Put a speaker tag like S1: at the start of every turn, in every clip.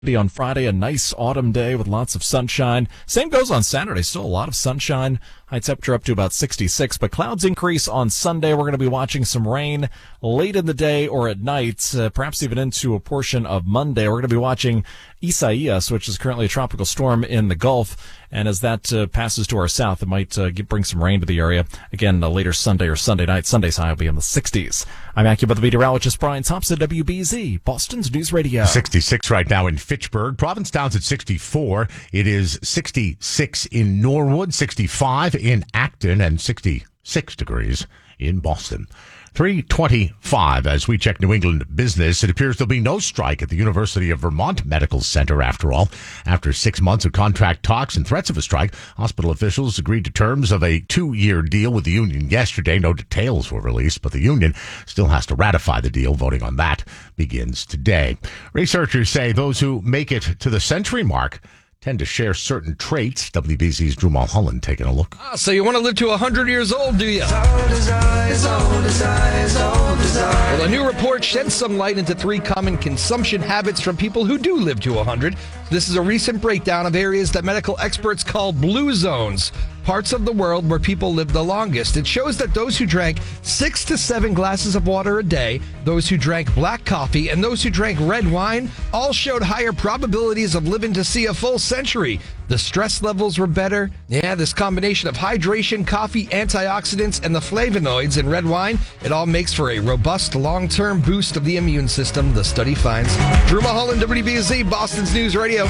S1: Be on Friday, a nice autumn day with lots of sunshine. Same goes on Saturday. Still a lot of sunshine. High temperature up to about 66, but clouds increase on Sunday. We're going to be watching some rain late in the day or at night, perhaps even into a portion of Monday. We're going to be watching Isaias, which is currently a tropical storm in the Gulf. And as that passes to our south, it might bring some rain to the area. Again, later Sunday or Sunday night. Sunday's high will be in the 60s. I'm AccuWeather meteorologist Brian Thompson, WBZ, Boston's News Radio.
S2: 66 right now in Fitchburg. Provincetown's at 64. It is 66 in Norwood, 65 in Acton, and 66 degrees in Boston. 3:25 as we check New England business. It appears there'll be no strike at the University of Vermont Medical Center after all. After 6 months of contract talks and threats of a strike, hospital officials agreed to terms of a 2-year deal with the union yesterday. No details were released, but the union still has to ratify the deal. Voting on that begins today. Researchers say those who make it to the century mark tend to share certain traits. WBZ's Drew Mulholland taking a look.
S3: So you want to live to 100 years old, do you? Well, a new report sheds some light into 3 common consumption habits from people who do live to 100. This is a recent breakdown of areas that medical experts call blue zones, parts of the world where people live the longest. It shows that those who drank 6 to 7 glasses of water a day, those who drank black coffee, and those who drank red wine all showed higher probabilities of living to see a full century. The stress levels were better. Yeah, this combination of hydration, coffee, antioxidants, and the flavonoids in red wine, it all makes for a robust long-term boost of the immune system, the study finds. Drew Mulholland, WBZ, Boston's News Radio.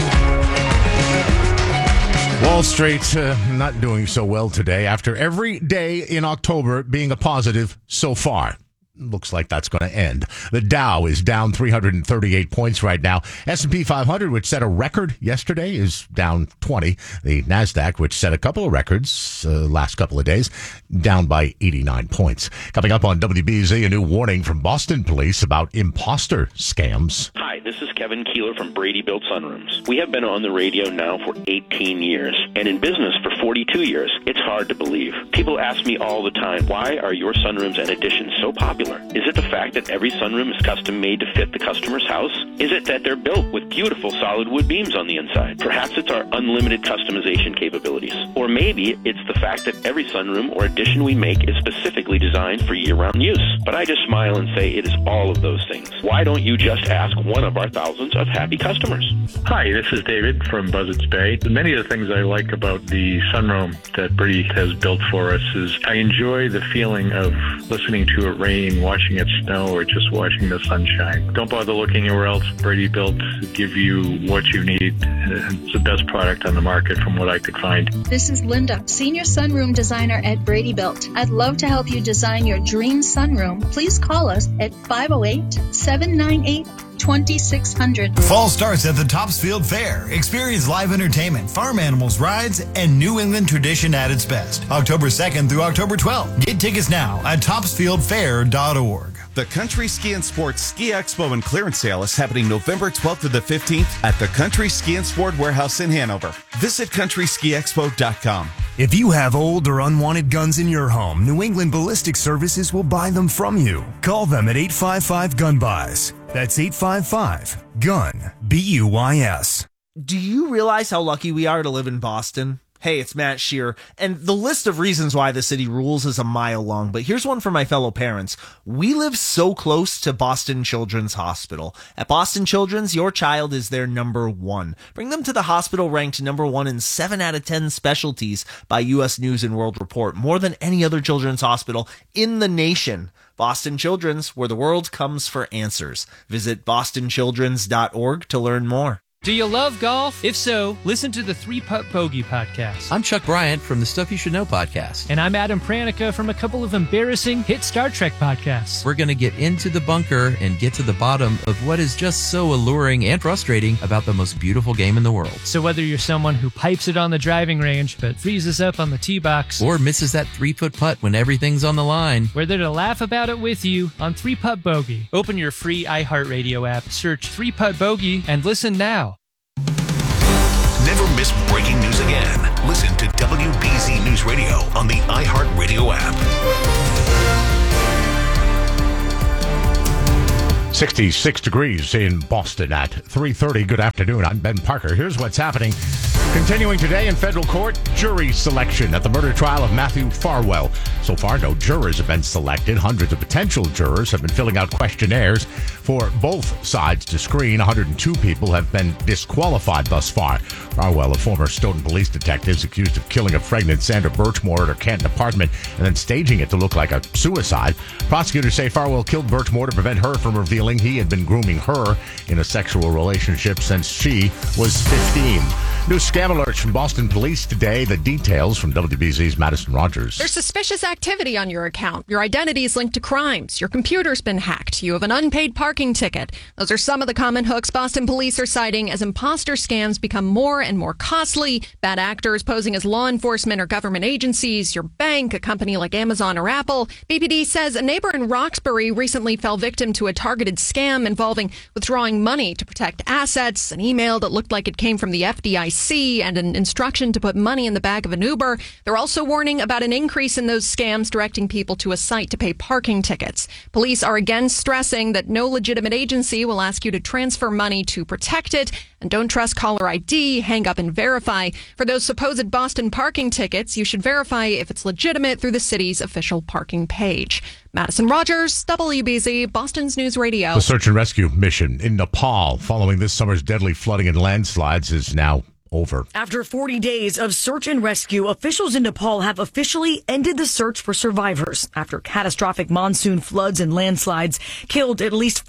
S2: Wall Street not doing so well today after every day in October being a positive so far. Looks like that's going to end. The Dow is down 338 points right now. S&P 500, which set a record yesterday, is down 20. The NASDAQ, which set a couple of records last couple of days, down by 89 points. Coming up on WBZ, a new warning from Boston police about imposter scams.
S4: Hi, this is Kevin Keeler from Brady Built Sunrooms. We have been on the radio now for 18 years and in business for 42 years. It's hard to believe. People ask me all the time, why are your sunrooms and additions so popular? Is it the fact that every sunroom is custom made to fit the customer's house? Is it that they're built with beautiful solid wood beams on the inside? Perhaps it's our unlimited customization capabilities. Or maybe it's the fact that every sunroom or addition we make is specifically designed for year-round use. But I just smile and say it is all of those things. Why don't you just ask one of our thousands of happy customers?
S5: Hi, this is David from Buzzards Bay. Many of the things I like about the sunroom that Brady has built for us is I enjoy the feeling of listening to it rain, watching it snow, or just watching the sunshine. Don't bother looking anywhere else. Brady Built give you what you need. It's the best product on the market from what I could find.
S6: This is Linda, Senior Sunroom Designer at Brady Built. I'd love to help you design your dream sunroom. Please call us at 508-798-2600.
S7: Fall starts at the Topsfield Fair. Experience live entertainment, farm animals, rides, and New England tradition at its best. October 2nd through October 12th. Get tickets now at topsfieldfair.org.
S8: The Country Ski and Sports Ski Expo and Clearance Sale is happening November 12th to the 15th at the Country Ski and Sport Warehouse in Hanover. Visit countryskiexpo.com.
S9: If you have old or unwanted guns in your home, New England Ballistic Services will buy them from you. Call them at 855-GUN-BUYS. That's 855-GUN-BUYS.
S10: Do you realize how lucky we are to live in Boston? Hey, it's Matt Shear, and the list of reasons why the city rules is a mile long, but here's one for my fellow parents. We live so close to Boston Children's Hospital. At Boston Children's, your child is their number 1. Bring them to the hospital ranked number 1 in 7 out of 10 specialties by U.S. News & World Report, more than any other children's hospital in the nation. Boston Children's, where the world comes for answers. Visit bostonchildrens.org to learn more.
S11: Do you love golf? If so, listen to the 3-Putt Bogey podcast.
S12: I'm Chuck Bryant from the Stuff You Should Know podcast.
S11: And I'm Adam Pranica from a couple of embarrassing hit Star Trek podcasts.
S12: We're going to get into the bunker and get to the bottom of what is just so alluring and frustrating about the most beautiful game in the world.
S11: So whether you're someone who pipes it on the driving range but freezes up on the tee box,
S12: or misses that 3-foot putt when everything's on the line,
S11: we're there to laugh about it with you on 3-Putt Bogey. Open your free iHeartRadio app, search 3-Putt Bogey, and listen now.
S13: Never miss breaking news again. Listen to WBZ News Radio on the iHeartRadio app.
S2: 66 degrees in Boston at 3:30. Good afternoon. I'm Ben Parker. Here's what's happening. Continuing today in federal court, jury selection at the murder trial of Matthew Farwell. So far, no jurors have been selected. Hundreds of potential jurors have been filling out questionnaires for both sides to screen. 102 people have been disqualified thus far. Farwell, a former Stoughton police detective, is accused of killing a pregnant Sandra Birchmore at her Canton apartment and then staging it to look like a suicide. Prosecutors say Farwell killed Birchmore to prevent her from revealing he had been grooming her in a sexual relationship since she was 15. New scam alerts from Boston police today. The details from WBZ's Madison Rogers.
S14: There's suspicious activity on your account. Your identity is linked to crimes. Your computer's been hacked. You have an unpaid parking ticket. Those are some of the common hooks Boston police are citing as imposter scams become more and more costly. Bad actors posing as law enforcement or government agencies, your bank, a company like Amazon or Apple. BPD says a neighbor in Roxbury recently fell victim to a targeted scam involving withdrawing money to protect assets, an email that looked like it came from the FDIC, and an instruction to put money in the back of an Uber. They're also warning about an increase in those scams, directing people to a site to pay parking tickets. Police are again stressing that no legitimate agency will ask you to transfer money to protect it, and don't trust caller ID, hang up and verify. For those supposed Boston parking tickets, you should verify if it's legitimate through the city's official parking page. Madison Rogers, WBZ, Boston's News Radio.
S2: The search and rescue mission in Nepal following this summer's deadly flooding and landslides is now over.
S15: After 40 days of search and rescue, officials in Nepal have officially ended the search for survivors after catastrophic monsoon floods and landslides killed at least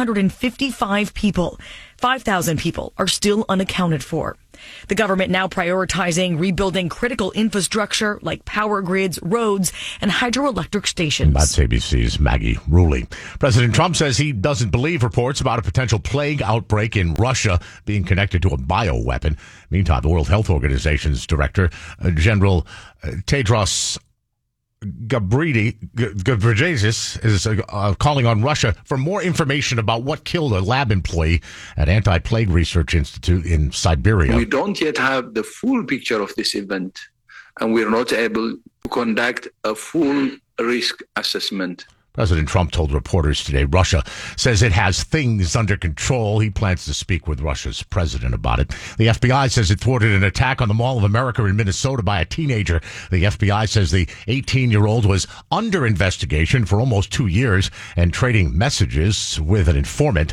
S15: 1,455 people. 5,000 people are still unaccounted for. The government now prioritizing rebuilding critical infrastructure like power grids, roads, and hydroelectric stations.
S2: That's ABC's Maggie Ruley. President Trump says he doesn't believe reports about a potential plague outbreak in Russia being connected to a bioweapon. Meantime, the World Health Organization's director, General Tedros Ghebreyesus, is calling on Russia for more information about what killed a lab employee at Anti-Plague Research Institute in Siberia.
S16: We don't yet have the full picture of this event, and we're not able to conduct a full risk assessment.
S2: President Trump told reporters today Russia says it has things under control. He plans to speak with Russia's president about it. The FBI says it thwarted an attack on the Mall of America in Minnesota by a teenager. The FBI says the 18-year-old was under investigation for almost 2 years and trading messages with an informant.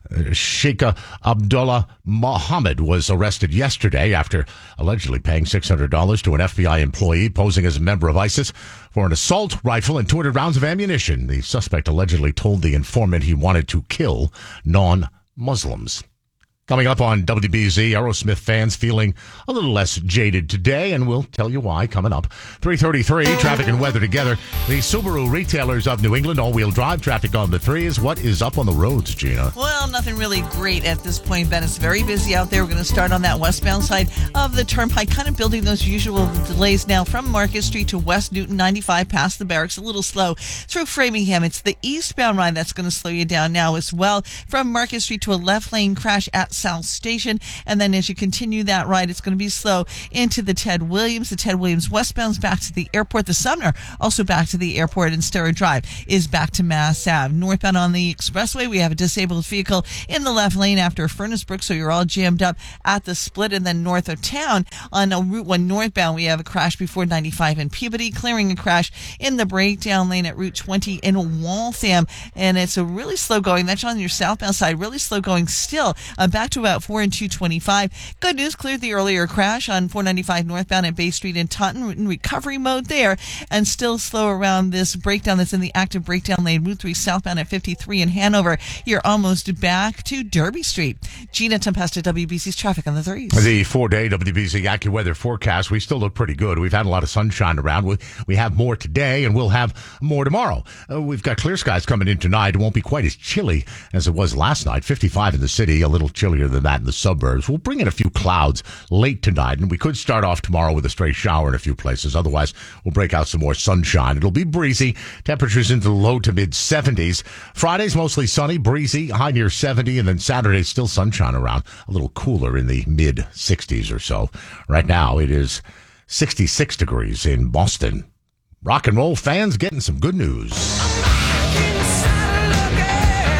S2: Sheikh Abdullah Mohammed was arrested yesterday after allegedly paying $600 to an FBI employee posing as a member of ISIS for an assault rifle and 200 rounds of ammunition. The suspect allegedly told the informant he wanted to kill non-Muslims. Coming up on WBZ, Aerosmith fans feeling a little less jaded today, and we'll tell you why coming up. 3:33, traffic and weather together. The Subaru retailers of New England, all-wheel drive traffic on the 3s. What is up on the roads, Gina?
S17: Well, nothing really great at this point, Ben. It's very busy out there. We're going to start on that westbound side of the Turnpike, kind of building those usual delays now from Market Street to West Newton 95 past the barracks. A little slow through Framingham. It's the eastbound ride that's going to slow you down now as well. From Market Street to a left lane crash at South Station, and then as you continue that ride, it's going to be slow into the Ted Williams. The Ted Williams westbound's back to the airport. The Sumner also back to the airport, and Sturrow Drive is back to Mass Ave. Northbound on the expressway, we have a disabled vehicle in the left lane after Furnace Brook, so you're all jammed up at the split. And then north of town on Route 1 northbound, we have a crash before 95 in Peabody, clearing a crash in the breakdown lane at Route 20 in Waltham, and it's a really slow going. That's on your southbound side, really slow going still. Back to about 4 and 225. Good news, cleared the earlier crash on 495 northbound at Bay Street in Taunton, in recovery mode there, and still slow around this breakdown that's in the active breakdown lane, Route 3 southbound at 53 in Hanover. You're almost back to Derby Street. Gina Tempesta, WBC's traffic on the 3s.
S2: The 4-day WBC AccuWeather forecast, we still look pretty good. We've had a lot of sunshine around. We have more today, and we'll have more tomorrow. We've got clear skies coming in tonight. It won't be quite as chilly as it was last night. 55 in the city, a little chillier than that in the suburbs. We'll bring in a few clouds late tonight, and we could start off tomorrow with a stray shower in a few places. Otherwise, we'll break out some more sunshine. It'll be breezy. Temperatures into the low to mid 70s. Friday's mostly sunny, breezy, high near 70, and then Saturday's still sunshine around, a little cooler in the mid 60s or so. Right now, it is 66 degrees in Boston. Rock and roll fans getting some good news.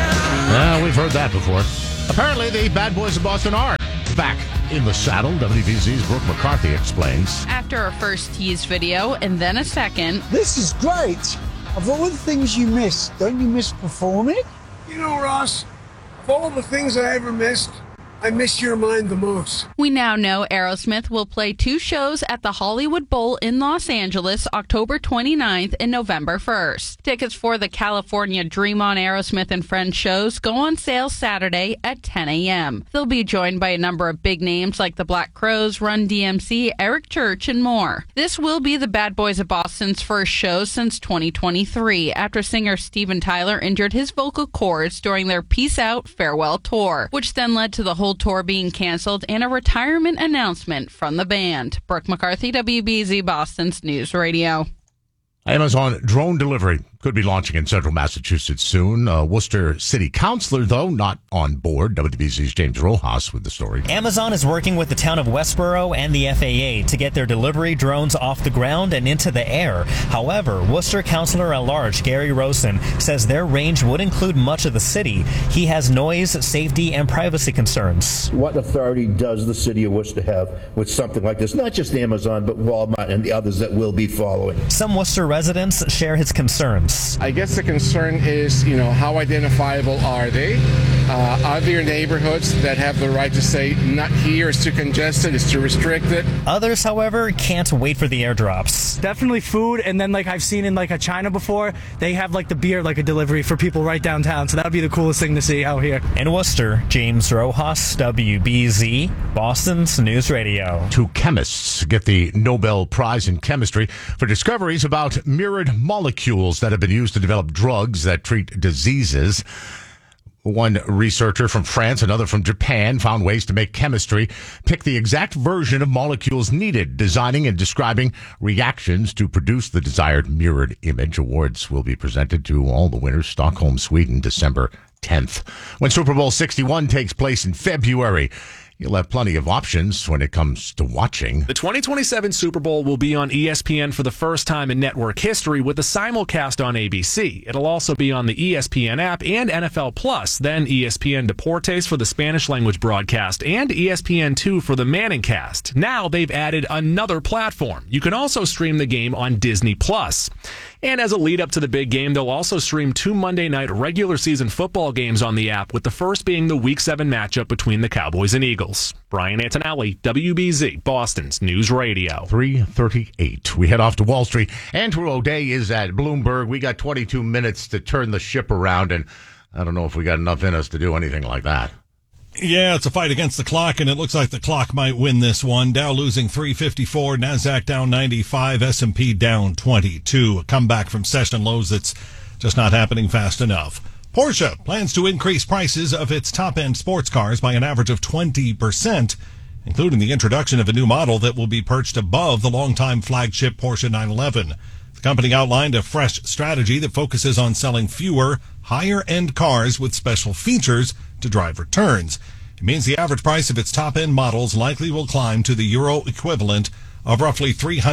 S2: We've heard that before. Apparently, the Bad Boys of Boston are back in the saddle. WBZ's Brooke McCarthy explains.
S18: After a first tease video and then a second.
S19: This is great. Of all the things you miss, don't you miss performing?
S20: You know, Ross, of all the things I ever missed, I miss your mind the most.
S18: We now know Aerosmith will play 2 shows at the Hollywood Bowl in Los Angeles, October 29th and November 1st. Tickets for the California Dream On Aerosmith and Friends shows go on sale Saturday at 10 a.m. They'll be joined by a number of big names like the Black Crowes, Run DMC, Eric Church, and more. This will be the Bad Boys of Boston's first show since 2023, after singer Steven Tyler injured his vocal cords during their Peace Out Farewell tour, which then led to the whole tour being canceled and a retirement announcement from the band. Brooke McCarthy, WBZ Boston's News Radio.
S2: Amazon drone delivery could be launching in central Massachusetts soon. Worcester City Councilor, though, not on board. WBZ's James Rojas with the story.
S21: Amazon is working with the town of Westboro and the FAA to get their delivery drones off the ground and into the air. However, Worcester Councilor at Large, Gary Rosen, says their range would include much of the city. He has noise, safety, and privacy concerns.
S22: What authority does the city of Worcester have with something like this? Not just Amazon, but Walmart and the others that will be following.
S21: Some Worcester residents share his concerns.
S23: I guess the concern is, how identifiable are they? Are there neighborhoods that have the right to say, not here, it's too congested, it's too restricted?
S21: Others, however, can't wait for the airdrops.
S24: Definitely food, and then I've seen in a China before, they have the beer a delivery for people right downtown, so that would be the coolest thing to see out here.
S21: In Worcester, James Rojas, WBZ, Boston's News Radio.
S2: 2 chemists get the Nobel Prize in Chemistry for discoveries about mirrored molecules that have been used to develop drugs that treat diseases. One researcher from France, another from Japan, found ways to make chemistry pick the exact version of molecules needed, designing and describing reactions to produce the desired mirrored image. Awards will be presented to all the winners. Stockholm, Sweden, December 10th. When Super Bowl 61 takes place in February, you'll have plenty of options when it comes to watching.
S25: The 2027 Super Bowl will be on ESPN for the first time in network history with a simulcast on ABC. It'll also be on the ESPN app and NFL Plus, then ESPN Deportes for the Spanish language broadcast, and ESPN2 for the Manning cast. Now they've added another platform. You can also stream the game on Disney Plus. And as a lead up to the big game, they'll also stream 2 Monday night regular season football games on the app, with the first being the Week 7 matchup between the Cowboys and Eagles. Brian Antonelli, WBZ, Boston's News Radio.
S2: 3:38. We head off to Wall Street. Andrew O'Day is at Bloomberg. We got 22 minutes to turn the ship around, and I don't know if we got enough in us to do anything like that.
S26: Yeah, it's a fight against the clock, and it looks like the clock might win this one. Dow losing 354, NASDAQ down 95, S&P down 22. A comeback from session lows that's just not happening fast enough. Porsche plans to increase prices of its top-end sports cars by an average of 20%, including the introduction of a new model that will be perched above the longtime flagship Porsche 911. The company outlined a fresh strategy that focuses on selling fewer, higher-end cars with special features to drive returns. It means the average price of its top-end models likely will climb to the euro equivalent of roughly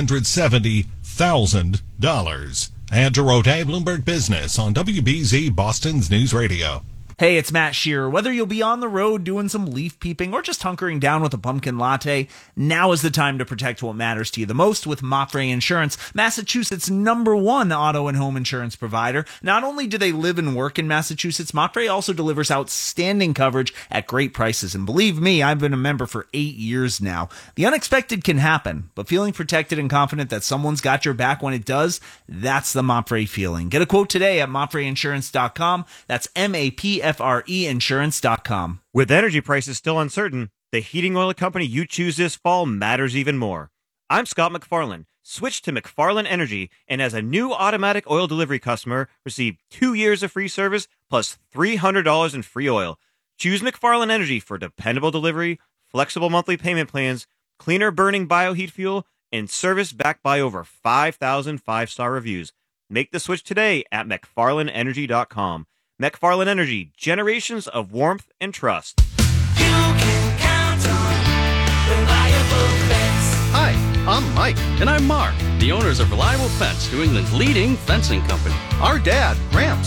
S26: $370,000. Andrew O'Day, Bloomberg Business on WBZ, Boston's News Radio.
S10: Hey, it's Matt Shearer. Whether you'll be on the road doing some leaf peeping or just hunkering down with a pumpkin latte, now is the time to protect what matters to you the most with Mapfre Insurance, Massachusetts' #1 auto and home insurance provider. Not only do they live and work in Massachusetts, Mapfre also delivers outstanding coverage at great prices. And believe me, I've been a member for 8 years now. The unexpected can happen, but feeling protected and confident that someone's got your back when it does, that's the Mapfre feeling. Get a quote today at mapfreinsurance.com. That's MAPFRE insurance.com.
S27: With energy prices still uncertain, the heating oil company you choose this fall matters even more. I'm Scott McFarland. Switch to McFarland Energy, and as a new automatic oil delivery customer, receive 2 years of free service plus $300 in free oil. Choose McFarland Energy for dependable delivery, flexible monthly payment plans, cleaner burning bioheat fuel, and service backed by over 5,000 five-star reviews. Make the switch today at McFarlandEnergy.com. McFarland Energy, generations of warmth and trust.
S28: You can count on Reliable Fence.
S29: Hi, I'm Mike. And I'm Mark, the owners of Reliable Fence, New England's leading fencing company. Our dad, Gramps,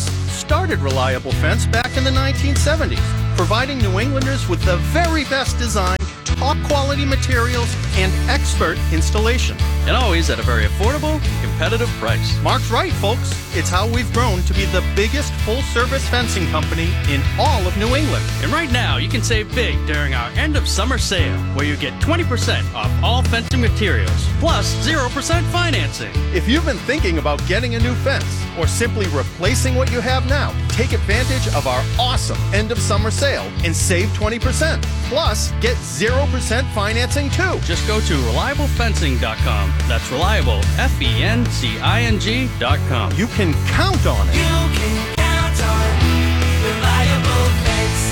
S29: started Reliable Fence back in the 1970s, providing New Englanders with the very best design, top quality materials, and expert installation. And always at a very affordable, competitive price. Mark's right, folks. It's how we've grown to be the biggest full-service fencing company in all of New England.
S1: And right now, you can save big during our end of summer sale, where you get 20% off all fencing materials, plus 0% financing.
S29: If you've been thinking about getting a new fence or simply replacing what you have now, take advantage of our awesome end of summer sale and save 20%. Plus, get 0% financing too.
S1: Just go to ReliableFencing.com. That's reliable, FENCING.com.
S29: You can count on it.
S28: You can count on Reliable Fence.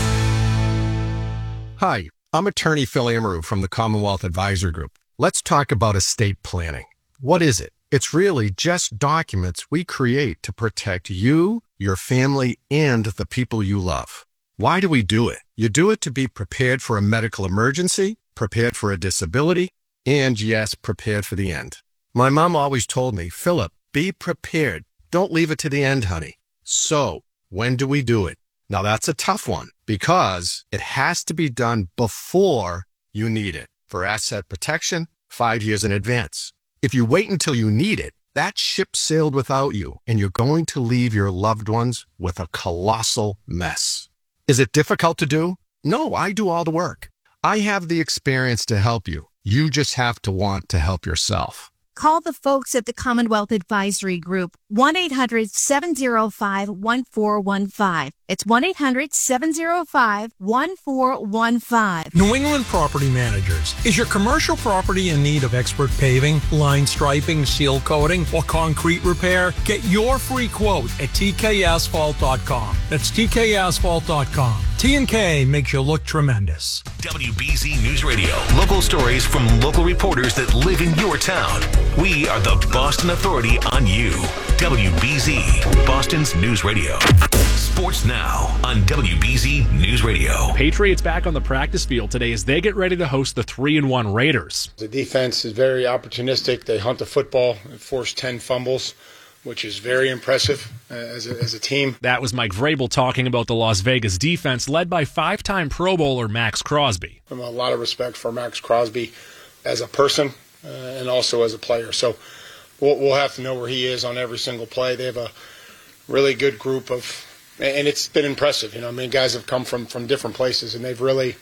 S3: Hi, I'm attorney Phil Amaru from the Commonwealth Advisory Group. Let's talk about estate planning. What is it? It's really just documents we create to protect you, your family, and the people you love. Why do we do it? You do it to be prepared for a medical emergency, prepared for a disability, and yes, prepared for the end. My mom always told me, Philip, be prepared. Don't leave it to the end, honey. So, when do we do it? Now that's a tough one because it has to be done before you need it. For asset protection, 5 years in advance. If you wait until you need it, that ship sailed without you, and you're going to leave your loved ones with a colossal mess. Is it difficult to do? No, I do all the work. I have the experience to help you. You just have to want to help yourself.
S4: Call the folks at the Commonwealth Advisory Group, 1-800-705-1415. It's 1-800-705-1415.
S5: New England Property Managers. Is your commercial property in need of expert paving, line striping, seal coating, or concrete repair? Get your free quote at tkasphalt.com. That's tkasphalt.com. T&K makes you look tremendous.
S13: WBZ News Radio. Local stories from local reporters that live in your town. We are the Boston Authority on you. WBZ, Boston's News Radio. Sports now on WBZ News Radio.
S25: Patriots back on the practice field today as they get ready to host the 3-1 Raiders.
S23: The defense is very opportunistic. They hunt the football and force 10 fumbles, which is very impressive as a team.
S25: That was Mike Vrabel talking about the Las Vegas defense led by 5-time Pro Bowler Max Crosby.
S23: I have a lot of respect for Max Crosby as a person and also as a player. So we'll have to know where he is on every single play. They have a really good group of, and it's been impressive. You know, I mean, guys have come from different places, and they've really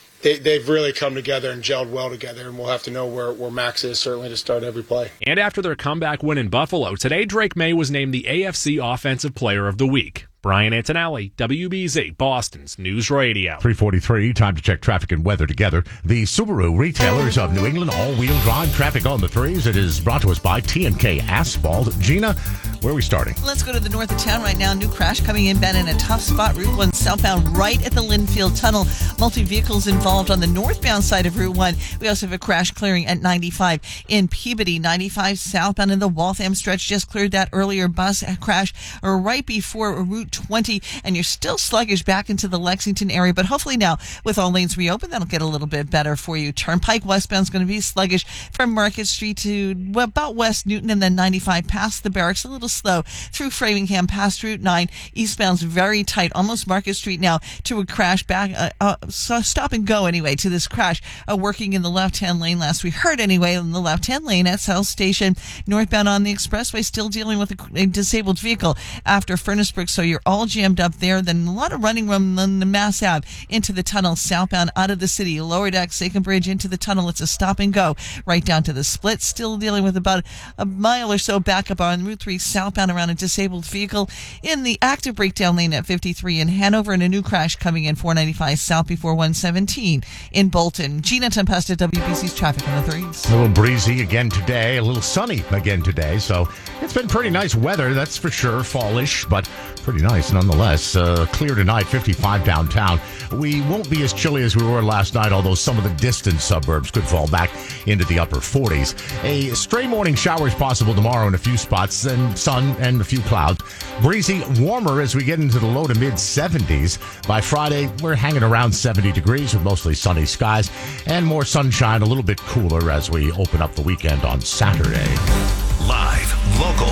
S23: come together and gelled well together, and we'll have to know where Max is, certainly, to start every play.
S25: And after their comeback win in Buffalo, today Drake May was named the AFC Offensive Player of the Week. Brian Antonelli, WBZ, Boston's News Radio.
S2: 3:43, time to check traffic and weather together. The Subaru retailers of New England, all-wheel drive traffic on the threes. It is brought to us by T&K Asphalt. Gina, where are we starting?
S17: Let's go to the north of town right now. New crash coming in, Ben, in a tough spot. Route 1 southbound right at the Linfield Tunnel. Multi-vehicles involved on the northbound side of Route 1. We also have a crash clearing at 95 in Peabody. 95 southbound in the Waltham stretch. Just cleared that earlier bus crash right before Route 20, and you're still sluggish back into the Lexington area, but hopefully now with all lanes reopened, that'll get a little bit better for you. Turnpike westbound is going to be sluggish from Market Street to about West Newton, and then 95 past the barracks, a little slow through Framingham past Route 9. Eastbound's very tight, almost Market Street now to a crash back, so stop and go anyway to this crash working in the left-hand lane last we heard anyway in the left-hand lane at South Station. Northbound on the expressway still dealing with a disabled vehicle after Furnace-Brook, so you're all jammed up there. Then a lot of running room on the Mass Ave into the tunnel southbound out of the city. Lower Deck, Sachem Bridge into the tunnel. It's a stop and go right down to the split. Still dealing with about a mile or so back up on Route 3 southbound around a disabled vehicle in the active breakdown lane at 53 in Hanover, and a new crash coming in 495 south before 117 in Bolton. Gina Tempesta, WBC's traffic on the threes.
S2: A little breezy again today, a little sunny again today, so it's been pretty nice weather, that's for sure. Fallish, but pretty nice nonetheless. Clear tonight, 55 downtown. We won't be as chilly as we were last night, although some of the distant suburbs could fall back into the upper 40s. A stray morning showers possible tomorrow in a few spots, and sun and a few clouds. Breezy, warmer as we get into the low to mid 70s. By Friday, we're hanging around 70 degrees with mostly sunny skies and more sunshine, a little bit cooler as we open up the weekend on Saturday.
S13: Live, local, and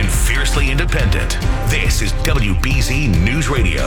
S13: and fiercely independent. This is WBZ News Radio.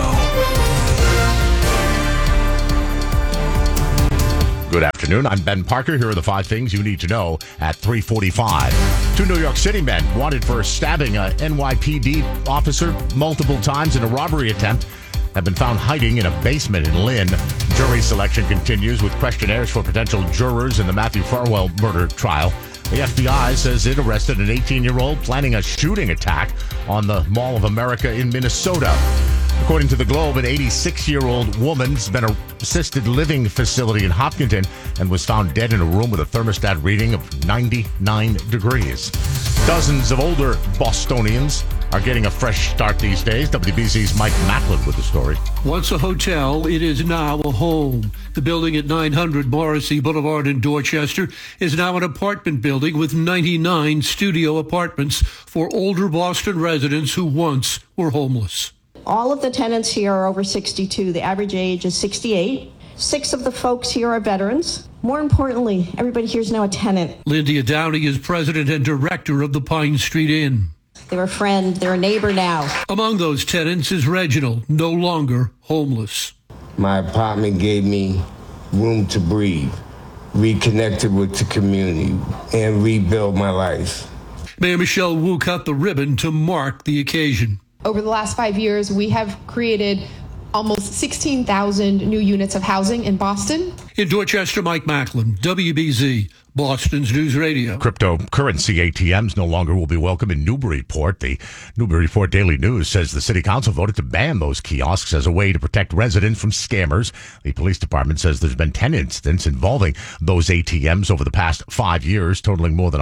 S2: Good afternoon. I'm Ben Parker. Here are the 5 things you need to know at 3:45. 2 New York City men wanted for stabbing a NYPD officer multiple times in a robbery attempt have been found hiding in a basement in Lynn. Jury selection continues with questionnaires for potential jurors in the Matthew Farwell murder trial. The FBI says it arrested an 18-year-old planning a shooting attack on the Mall of America in Minnesota. According to the Globe, an 86-year-old woman's been in an assisted living facility in Hopkinton and was found dead in a room with a thermostat reading of 99 degrees. Dozens of older Bostonians are getting a fresh start these days. WBZ's Mike Macklin with the story.
S6: Once a hotel, it is now a home. The building at 900 Morrissey Boulevard in Dorchester is now an apartment building with 99 studio apartments for older Boston residents who once were homeless.
S7: All of the tenants here are over 62. The average age is 68. 6 of the folks here are veterans. More importantly, everybody here is now a tenant.
S6: Lydia Downey is president and director of the Pine Street Inn.
S7: They're a friend, they're a neighbor now.
S6: Among those tenants is Reginald, no longer homeless.
S8: My apartment gave me room to breathe, reconnected with the community, and rebuild my life.
S6: Mayor Michelle Wu cut the ribbon to mark the occasion.
S9: Over the last 5 years, we have created almost 16,000 new units of housing in Boston.
S6: In Dorchester, Mike Macklin, WBZ, Boston's News Radio.
S2: Cryptocurrency ATMs no longer will be welcome in Newburyport. The Newburyport Daily News says the city council voted to ban those kiosks as a way to protect residents from scammers. The police department says there's been 10 incidents involving those ATMs over the past 5 years, totaling more than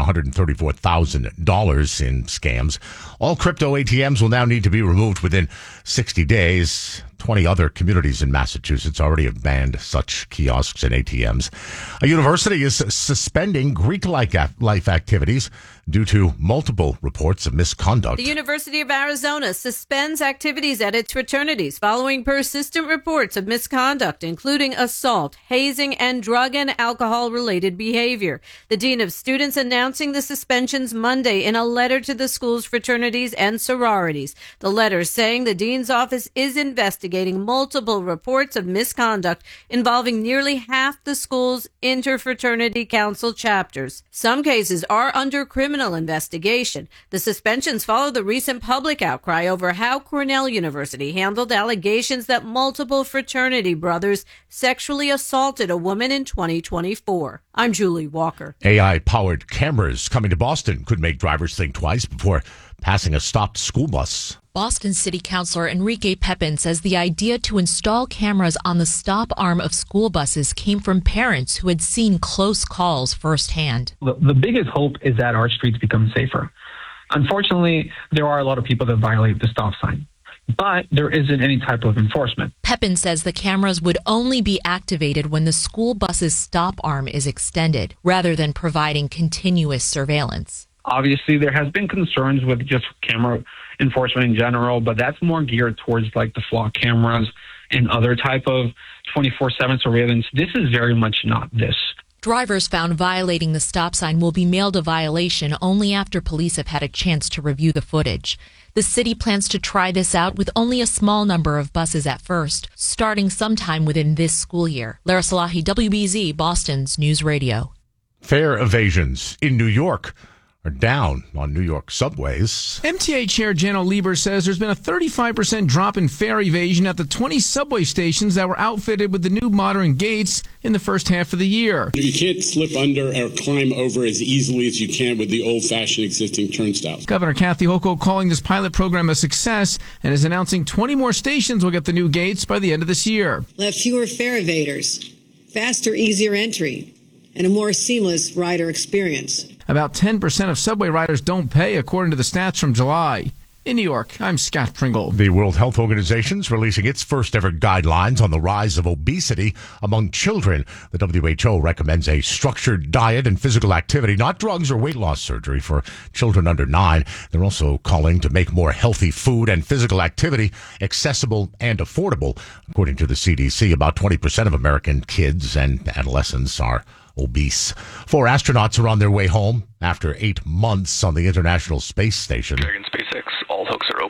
S2: $134,000 in scams. All crypto ATMs will now need to be removed within 60 days. 20 other communities in Massachusetts already have banned such kiosks and ATMs. A university is suspending Greek life activities due to multiple reports of misconduct.
S11: The University of Arizona suspends activities at its fraternities following persistent reports of misconduct, including assault, hazing, and drug and alcohol-related behavior. The dean of students announcing the suspensions Monday in a letter to the school's fraternities and sororities. The letter saying the dean's office is investigating multiple reports of misconduct involving nearly half the school's interfraternity council chapters. Some cases are under criminal investigation. The suspensions follow the recent public outcry over how Cornell University handled allegations that multiple fraternity brothers sexually assaulted a woman in 2024. I'm Julie Walker.
S2: AI-powered cameras coming to Boston could make drivers think twice before passing a stopped school bus.
S12: Boston City Councilor Enrique Pepin says the idea to install cameras on the stop arm of school buses came from parents who had seen close calls firsthand.
S14: The biggest hope is that our streets become safer. Unfortunately, there are a lot of people that violate the stop sign, but there isn't any type of enforcement.
S12: Pepin says the cameras would only be activated when the school bus's stop arm is extended, rather than providing continuous surveillance.
S14: Obviously, there has been concerns with just camera enforcement in general, but that's more geared towards like the flock cameras and other type of 24/7 surveillance. This is very much not this.
S12: Drivers found violating the stop sign will be mailed a violation only after police have had a chance to review the footage. The city plans to try this out with only a small number of buses at first, starting sometime within this school year. Lara Salahi, WBZ, Boston's News Radio.
S2: Fare evasions in New York are down on New York subways.
S15: MTA Chair Jano Lieber says there's been a 35% drop in fare evasion at the 20 subway stations that were outfitted with the new modern gates in the first half of the year.
S16: You can't slip under or climb over as easily as you can with the old-fashioned existing turnstiles.
S15: Governor Kathy Hochul calling this pilot program a success and is announcing 20 more stations will get the new gates by the end of this year.
S30: We'll have fewer fare evaders, faster, easier entry, and a more seamless rider experience.
S15: About 10% of subway riders don't pay, according to the stats from July. In New York, I'm Scott Pringle.
S2: The World Health Organization is releasing its first ever guidelines on the rise of obesity among children. The WHO recommends a structured diet and physical activity, not drugs or weight loss surgery, for children under 9. They're also calling to make more healthy food and physical activity accessible and affordable. According to the CDC, about 20% of American kids and adolescents are obese. 4 astronauts are on their way home after 8 months on the International Space Station.
S31: Dragon Space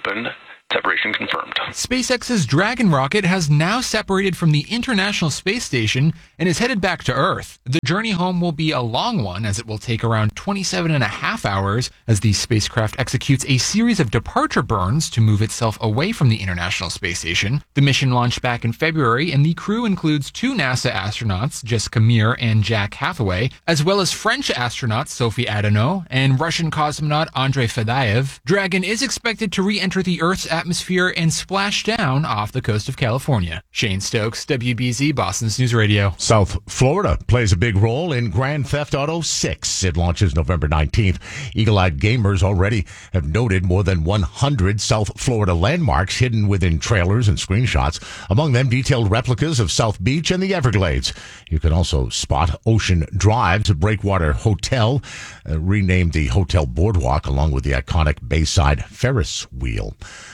S1: opened. Separation confirmed.
S10: SpaceX's Dragon rocket has now separated from the International Space Station and is headed back to Earth. The journey home will be a long one, as it will take around 27 and a half hours as the spacecraft executes a series of departure burns to move itself away from the International Space Station. The mission launched back in February, and the crew includes 2 NASA astronauts, Jessica Meir and Jack Hathaway, as well as French astronauts Sophie Adenau and Russian cosmonaut Andrei Fedyaev. Dragon is expected to re-enter the Earth's atmosphere and splash down off the coast of California. Shane Stokes, WBZ, Boston's News Radio.
S2: South Florida plays a big role in Grand Theft Auto 6. It launches November 19th. Eagle-eyed gamers already have noted more than 100 South Florida landmarks hidden within trailers and screenshots. Among them, detailed replicas of South Beach and the Everglades. You can also spot Ocean Drive's Breakwater Hotel, renamed the Hotel Boardwalk, along with the iconic Bayside Ferris wheel.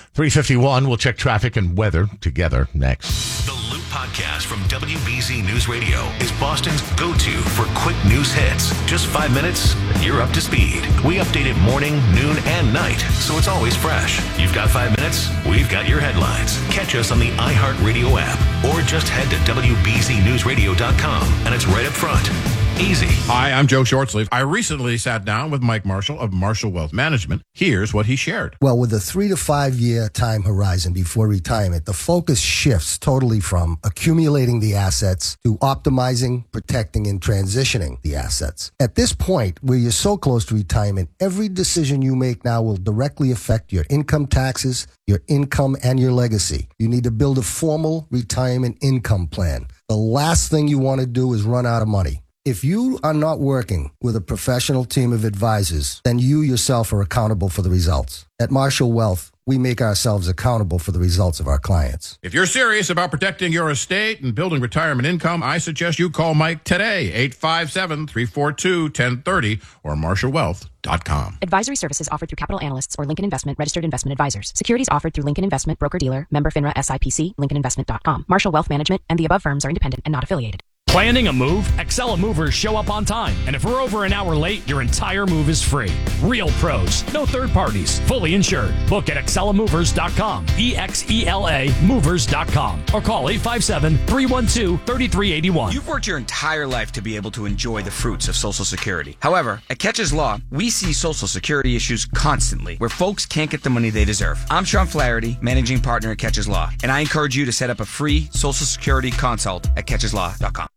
S2: 3:51, we'll check traffic and weather together next.
S13: The Loop Podcast from WBZ News Radio is Boston's go-to for quick news hits. Just 5 minutes, and you're up to speed. We update it morning, noon, and night, so it's always fresh. You've got 5 minutes, we've got your headlines. Catch us on the iHeartRadio app, or just head to WBZNewsRadio.com, and it's right up front. Easy.
S18: Hi, I'm Joe Shortsleeve. I recently sat down with Mike Marshall of Marshall Wealth Management. Here's what he shared.
S19: Well, with a 3 to 5 year time horizon before retirement, the focus shifts totally from accumulating the assets to optimizing, protecting, and transitioning the assets. At this point, where you're so close to retirement, every decision you make now will directly affect your income taxes, your income, and your legacy. You need to build a formal retirement income plan. The last thing you want to do is run out of money. If you are not working with a professional team of advisors, then you yourself are accountable for the results. At Marshall Wealth, we make ourselves accountable for the results of our clients.
S18: If you're serious about protecting your estate and building retirement income, I suggest you call Mike today, 857-342-1030 or marshallwealth.com.
S20: Advisory services offered through Capital Analysts or Lincoln Investment Registered Investment Advisors. Securities offered through Lincoln Investment Broker-Dealer, member FINRA SIPC, LincolnInvestment.com. Marshall Wealth Management and the above firms are independent and not affiliated.
S21: Planning a move? Excella Movers show up on time. And if we're over an hour late, your entire move is free. Real pros. No third parties. Fully insured. Book at ExcellaMovers.com. EXELA Movers.com. Or call 857-312-3381.
S22: You've worked your entire life to be able to enjoy the fruits of Social Security. However, at Catches Law, we see Social Security issues constantly where folks can't get the money they deserve. I'm Sean Flaherty, managing partner at Catches Law, and I encourage you to set up a free Social Security consult at CatchesLaw.com.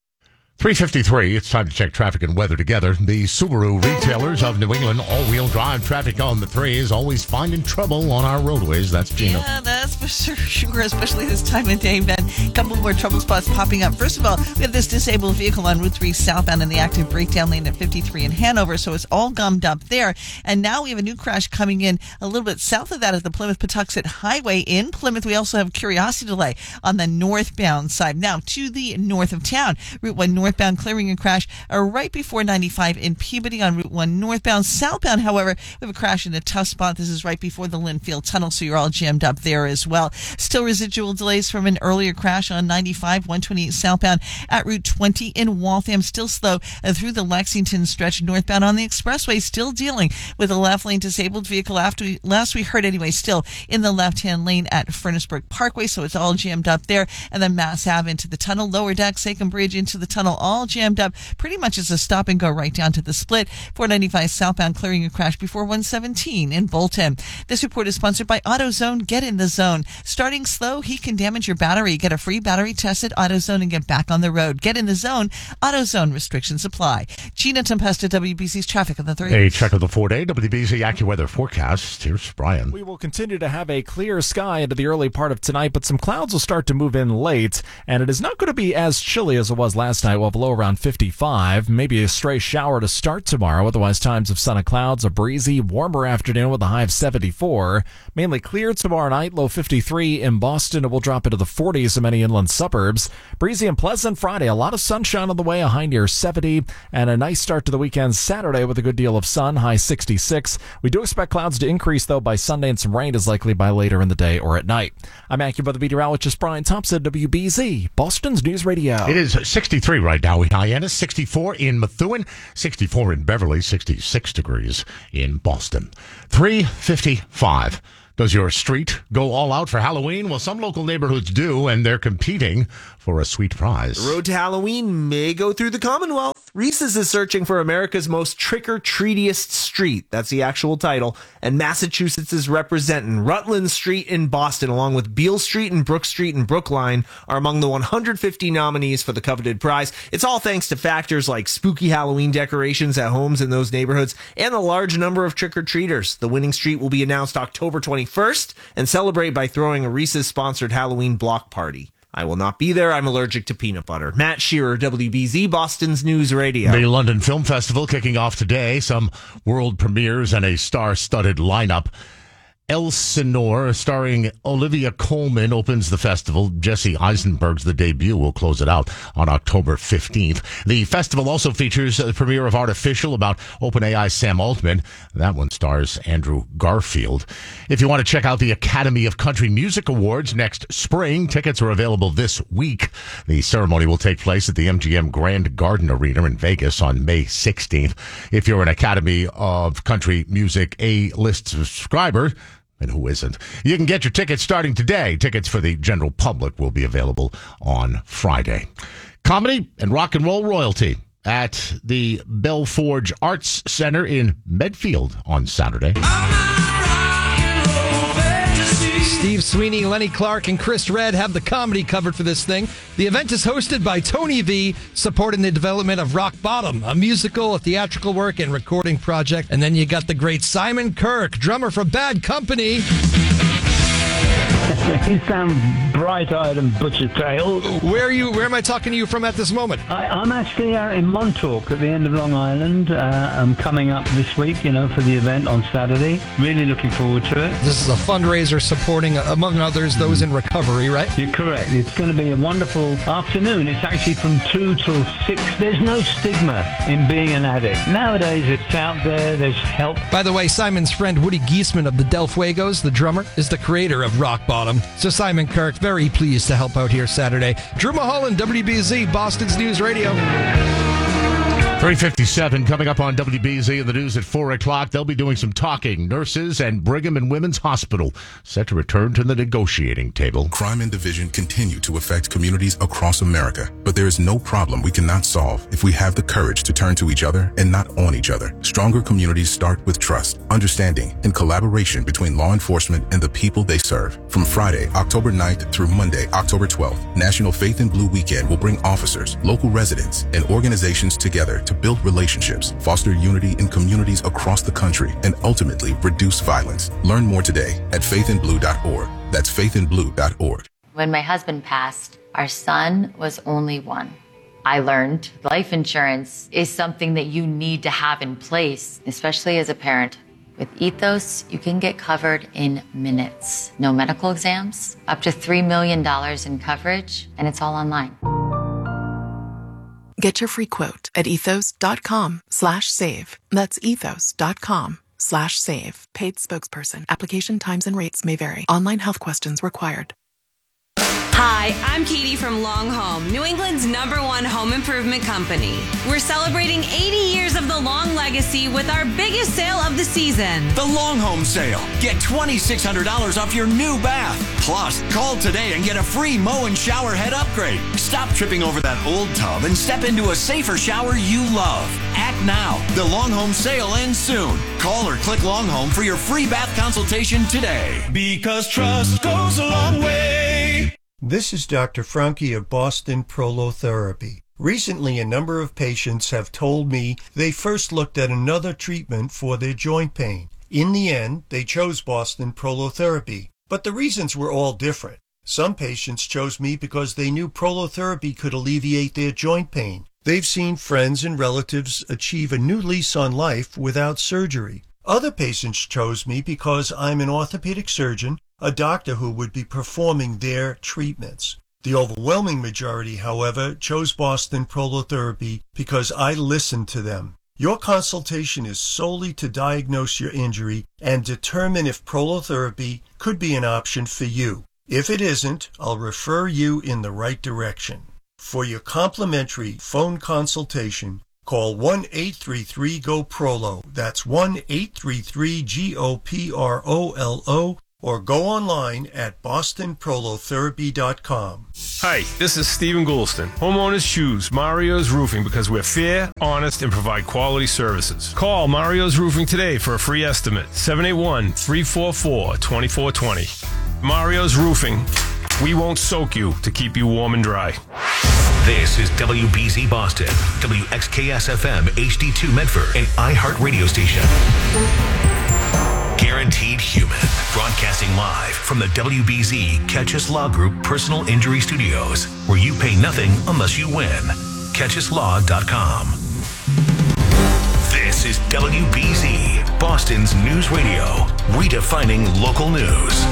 S2: 3:53, it's time to check traffic and weather together. The Subaru retailers of New England, all-wheel drive traffic on the 3 is always finding trouble on our roadways. That's Gina.
S17: Yeah, that's for sure, especially this time of day, Ben. A couple more trouble spots popping up. First of all, we have this disabled vehicle on Route 3 southbound in the active breakdown lane at 53 in Hanover, so it's all gummed up there. And now we have a new crash coming in a little bit south of that at the Plymouth-Patuxent Highway. In Plymouth, we also have curiosity delay on the northbound side. Now, to the north of town, Route 1 northbound clearing and crash right before 95 in Peabody on Route 1 northbound. Southbound, however, we have a crash in a tough spot. This is right before the Linfield Tunnel, so you're all jammed up there as well. Still residual delays from an earlier crash on 95, 128 southbound at Route 20 in Waltham. Still slow through the Lexington stretch northbound on the expressway. Still dealing with a left lane disabled vehicle last we heard anyway, still in the left-hand lane at Furnaceburg Parkway, so it's all jammed up there. And then Mass Ave into the tunnel, Lower Deck, Sachem Bridge into the tunnel, all jammed up. Pretty much as a stop and go right down to the split. 495 southbound clearing a crash before 117 in Bolton. This report is sponsored by AutoZone. Get in the zone. Starting slow, heat can damage your battery. Get a free battery test at AutoZone and get back on the road. Get in the zone. AutoZone restrictions apply. Gina Tempesta, WBC's traffic on the 3.
S2: A check of the 4-day WBC AccuWeather forecast. Here's Brian.
S25: We will continue to have a clear sky into the early part of tonight, but some clouds will start to move in late, and it is not going to be as chilly as it was last night. We'll have a low around 55, maybe a stray shower to start tomorrow. Otherwise, times of sun and clouds, a breezy, warmer afternoon with a high of 74. Mainly clear tomorrow night, low 53 in Boston. It will drop into the 40s in many inland suburbs. Breezy and pleasant Friday, a lot of sunshine on the way, a high near 70, and a nice start to the weekend Saturday with a good deal of sun, high 66. We do expect clouds to increase, though, by Sunday, and some rain is likely by later in the day or at night. I'm AccuWeather meteorologist Brian Thompson, WBZ, Boston's News Radio.
S2: It is 63 right now in Hyannis, 64 in Methuen, 64 in Beverly, 66 degrees in Boston. 3:55. Does your street go all out for Halloween? Well, some local neighborhoods do, and they're competing for a sweet prize.
S3: The road to Halloween may go through the Commonwealth. Reese's is searching for America's most trick-or-treatiest street. That's the actual title. And Massachusetts is representing. Rutland Street in Boston, along with Beale Street and Brook Street in Brookline, are among the 150 nominees for the coveted prize. It's all thanks to factors like spooky Halloween decorations at homes in those neighborhoods and a large number of trick-or-treaters. The winning street will be announced October 21st and celebrate by throwing a Reese's-sponsored Halloween block party. I will not be there. I'm allergic to peanut butter. Matt Shearer, WBZ, Boston's News Radio.
S2: The London Film Festival kicking off today. Some world premieres and a star-studded lineup. Elsinore, starring Olivia Colman, opens the festival. Jesse Eisenberg's The Debut will close it out on October 15th. The festival also features the premiere of Artificial about OpenAI's Sam Altman. That one stars Andrew Garfield. If you want to check out the Academy of Country Music Awards next spring, tickets are available this week. The ceremony will take place at the MGM Grand Garden Arena in Vegas on May 16th. If you're an Academy of Country Music A-list subscriber, and who isn't? You can get your tickets starting today. Tickets for the general public will be available on Friday. Comedy and rock and roll royalty at the Belforge Arts Center in Medfield on Saturday.
S4: Steve Sweeney, Lenny Clark, and Chris Redd have the comedy covered for this thing. The event is hosted by Tony V, supporting the development of Rock Bottom, a musical, a theatrical work, and recording project. And then you got the great Simon Kirke, drummer for Bad Company.
S5: You sound bright-eyed and butcher-tailed.
S4: Where am I talking to you from at this moment?
S5: I'm actually out in Montauk at the end of Long Island. I'm coming up this week, for the event on Saturday. Really looking forward to it.
S4: This is a fundraiser supporting, among others, those in recovery, right?
S5: You're correct. It's going to be a wonderful afternoon. It's actually from 2 till 6. There's no stigma in being an addict. Nowadays, it's out there. There's help.
S4: By the way, Simon's friend Woody Giesman of the Del Fuegos, the drummer, is the creator of Rock Bottom. So Simon Kirke, very pleased to help out here Saturday. Drew Mulholland, WBZ, Boston's News Radio.
S2: 3:57 coming up on WBZ in the news at 4 o'clock. They'll be doing some talking. Nurses and Brigham and Women's Hospital set to return to the negotiating table.
S7: Crime and division continue to affect communities across America, but there is no problem we cannot solve if we have the courage to turn to each other and not on each other. Stronger communities start with trust, understanding, and collaboration between law enforcement and the people they serve. From Friday, October 9th through Monday, October 12th, National Faith in Blue Weekend will bring officers, local residents, and organizations together to build relationships, foster unity in communities across the country, and ultimately reduce violence. Learn more today at faithinblue.org. That's faithinblue.org.
S23: When my husband passed, our son was only 1. I learned life insurance is something that you need to have in place, especially as a parent. With Ethos, you can get covered in minutes. No medical exams, up to $3 million in coverage, and it's all online.
S24: Get your free quote at ethos.com/save. That's ethos.com/save. Paid spokesperson. Application times and rates may vary. Online health questions required.
S26: Hi, I'm Katie from Long Home, New England's #1 home improvement company. We're celebrating 80 years of the Long legacy with our biggest sale of the season.
S27: The Long Home Sale. Get $2,600 off your new bath. Plus, call today and get a free mow and shower head upgrade. Stop tripping over that old tub and step into a safer shower you love. Act now. The Long Home Sale ends soon. Call or click Long Home for your free bath consultation today.
S28: Because trust goes a long way.
S29: This is Dr. Franke of Boston Prolotherapy. Recently, a number of patients have told me they first looked at another treatment for their joint pain. In the end, they chose Boston Prolotherapy, but the reasons were all different. Some patients chose me because they knew prolotherapy could alleviate their joint pain. They've seen friends and relatives achieve a new lease on life without surgery. Other patients chose me because I'm an orthopedic surgeon, a doctor who would be performing their treatments. The overwhelming majority, however, chose Boston Prolotherapy because I listened to them. Your consultation is solely to diagnose your injury and determine if prolotherapy could be an option for you. If it isn't, I'll refer you in the right direction. For your complimentary phone consultation, call 1-833-GO-PROLO. That's 1-833-GOPROLO. or go online at bostonprolotherapy.com.
S1: Hi, this is Stephen Goulston. Homeowners choose Mario's Roofing because we're fair, honest, and provide quality services. Call Mario's Roofing today for a free estimate. 781-344-2420. Mario's Roofing. We won't soak you to keep you warm and dry.
S13: This is WBZ Boston, WXKS-FM HD2 Medford, an iHeart radio station. Guaranteed Human, broadcasting live from the WBZ Catch Us Law Group Personal Injury Studios, where you pay nothing unless you win. CatchUsLaw.com. This is WBZ, Boston's news radio, redefining local news.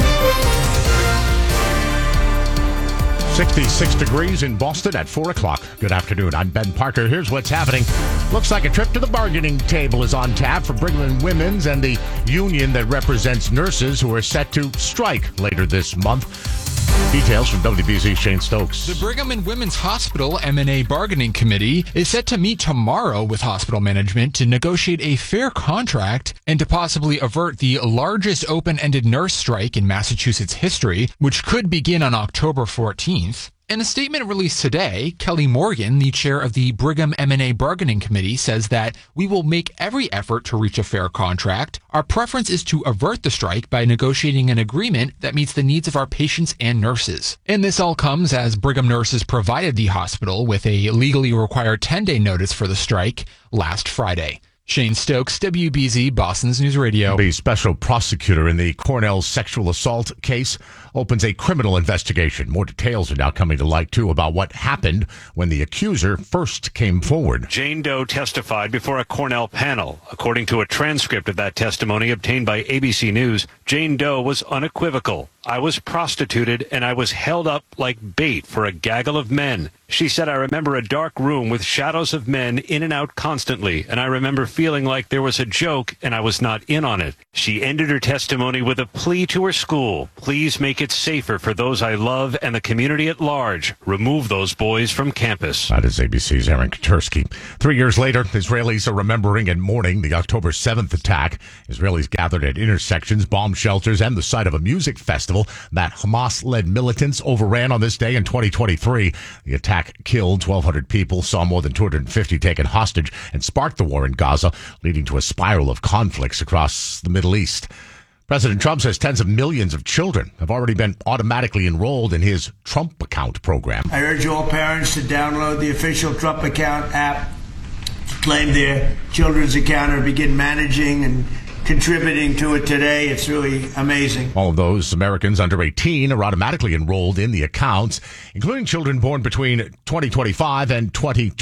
S2: 66 degrees in Boston at 4 o'clock. Good afternoon. I'm Ben Parker. Here's what's happening. Looks like a trip to the bargaining table is on tap for Brigham and Women's and the union that represents nurses who are set to strike later this month. Details from WBZ's Shane Stokes.
S10: The Brigham and Women's Hospital M&A Bargaining Committee is set to meet tomorrow with hospital management to negotiate a fair contract and to possibly avert the largest open-ended nurse strike in Massachusetts history, which could begin on October 14th. In a statement released today, Kelly Morgan, the chair of the Brigham M&A Bargaining Committee, says that we will make every effort to reach a fair contract. Our preference is to avert the strike by negotiating an agreement that meets the needs of our patients and nurses. And this all comes as Brigham nurses provided the hospital with a legally required 10-day notice for the strike last Friday. Shane Stokes, WBZ, Boston's News Radio.
S2: The special prosecutor in the Cornell sexual assault case opens a criminal investigation. More details are now coming to light, too, about what happened when the accuser first came forward.
S6: Jane Doe testified before a Cornell panel. According to a transcript of that testimony obtained by ABC News, Jane Doe was unequivocal. I was prostituted and I was held up like bait for a gaggle of men. She said, I remember a dark room with shadows of men in and out constantly, and I remember feeling like there was a joke and I was not in on it. She ended her testimony with a plea to her school. Please make it safer for those I love and the community at large. Remove those boys from campus.
S2: That is ABC's Aaron Katursky. 3 years later, Israelis are remembering and mourning the October 7th attack. Israelis gathered at intersections, bomb shelters, and the site of a music festival that Hamas-led militants overran on this day in 2023. The attack killed 1,200 people, saw more than 250 taken hostage, and sparked the war in Gaza, leading to a spiral of conflicts across the Middle East. President Trump says tens of millions of children have already been automatically enrolled in his Trump Account program.
S8: I urge all parents to download the official Trump Account app, claim their children's account, or begin managing and contributing to it today. It's really amazing.
S2: All of those Americans under 18 are automatically enrolled in the accounts, including children born between 2025 and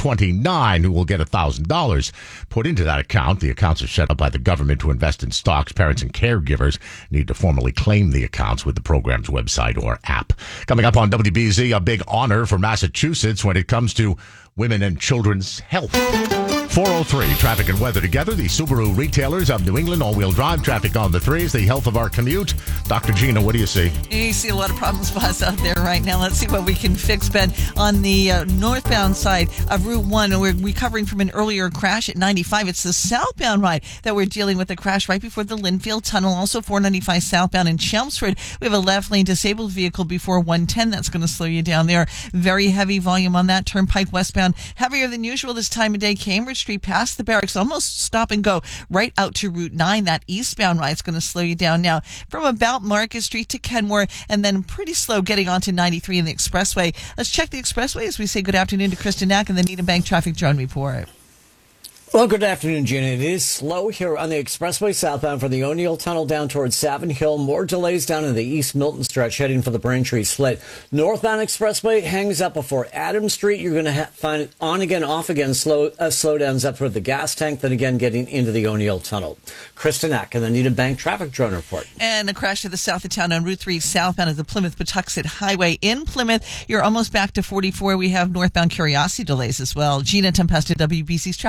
S2: 2029 who will get $1,000 put into that account. The accounts are set up by the government to invest in stocks. Parents and caregivers need to formally claim the accounts with the program's website or app. Coming up on WBZ, a big honor for Massachusetts when it comes to women and children's health. 403, traffic and weather together. The Subaru retailers of New England, all-wheel drive traffic on the threes, the health of our commute. Dr. Gina, what do you see?
S17: You see a lot of problem spots out there right now. Let's see what we can fix, Ben. On the northbound side of Route 1, we're recovering from an earlier crash at 95. It's the southbound ride that we're dealing with, a crash right before the Linfield Tunnel. Also 495 southbound in Chelmsford. We have a left lane disabled vehicle before 110. That's going to slow you down there. Very heavy volume on that. Turnpike westbound. Heavier than usual this time of day. Cambridge Street past the barracks, almost stop and go right out to Route 9. That eastbound ride is going to slow you down now from about Market Street to Kenmore, and then pretty slow getting onto 93 in the expressway. Let's check the expressway as we say good afternoon to Kristen Knack and the Needham Bank Traffic Drone Report.
S9: Well, good afternoon, Gina. It is slow here on the expressway southbound from the O'Neill Tunnel down towards Savin Hill. More delays down in the East Milton stretch heading for the Braintree Split. Northbound expressway hangs up before Adams Street. You're going to find it on again, off again, slowdowns up toward the gas tank, then again getting into the O'Neill Tunnel. Kristen Knack and the Needham Bank Traffic Drone Report.
S17: And a crash to the south of town on Route 3 southbound of the Plymouth-Patuxent Highway in Plymouth. You're almost back to 44. We have northbound Curiosity delays as well. Gina Tempesta, WBC's Traffic on the 3.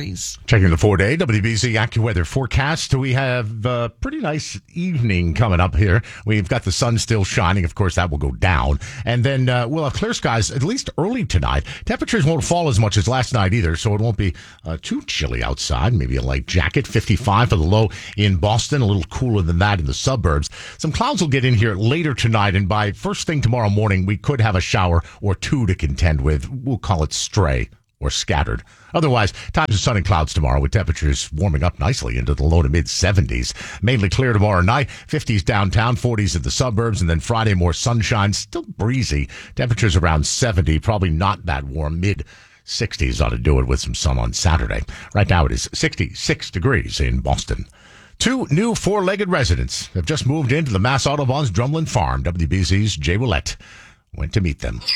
S17: degrees.
S2: Checking the 4-day WBZ AccuWeather forecast. We have a pretty nice evening coming up here. We've got the sun still shining. Of course, that will go down. And then we'll have clear skies at least early tonight. Temperatures won't fall as much as last night either, so it won't be too chilly outside. Maybe a light jacket. 55 for the low in Boston. A little cooler than that in the suburbs. Some clouds will get in here later tonight, and by first thing tomorrow morning, we could have a shower or two to contend with. We'll call it stray or scattered. Otherwise, times of sun and clouds tomorrow with temperatures warming up nicely into the low to mid 70s. Mainly clear tomorrow night, 50s downtown, 40s in the suburbs, and then Friday more sunshine, still breezy. Temperatures around 70, probably not that warm. Mid 60s ought to do it with some sun on Saturday. Right now it is 66 degrees in Boston. 2 new 4-legged residents have just moved into the Mass Autobahns Drumlin Farm. WBZ's Jay Willett went to meet them.